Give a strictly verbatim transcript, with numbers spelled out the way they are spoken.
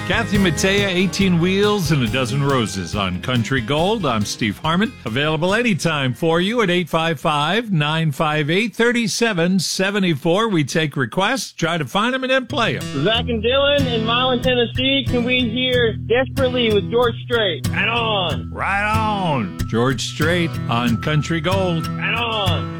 Kathy Mattea, eighteen Wheels and a Dozen Roses on Country Gold. I'm Steve Harmon. Available anytime for you at eight five five, nine five eight, three seven seven four. We take requests, try to find them, and then play them. Zach and Dylan in Milan, Tennessee. Can we hear Desperately with George Strait? Right on. Right on. George Strait on Country Gold. Right on.